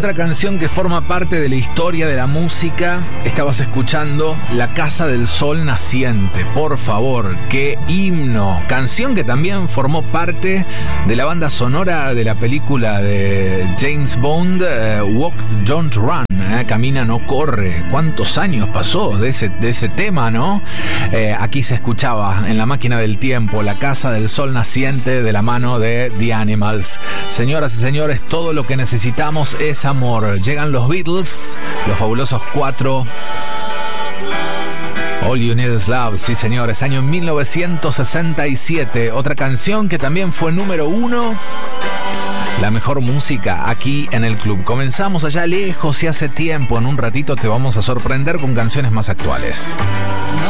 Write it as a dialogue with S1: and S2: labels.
S1: Otra canción que forma parte de la historia de la música, estabas escuchando La Casa del Sol Naciente. Por favor, qué himno. Canción que también formó parte de la banda sonora de la película de James Bond, Walk, Don't Run. Camina, no corre. ¿Cuántos años pasó de ese tema, no? Aquí se escuchaba en La Máquina del Tiempo, La Casa del Sol Naciente, de la mano de The Animals. Señoras y señores, todo lo que necesitamos es amor. Llegan los Beatles, los fabulosos 4. All You Need Is Love, sí señores, año 1967. Otra canción que también fue número 1. La mejor música aquí en el club. Comenzamos allá lejos y hace tiempo. En un ratito te vamos a sorprender con canciones más actuales.